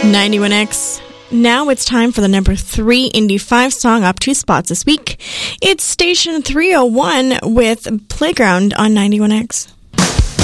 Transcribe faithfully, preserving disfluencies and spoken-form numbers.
ninety-one X. Now it's time for the number three Indy five song up two spots this week. It's Station three oh one with Playground on ninety-one X.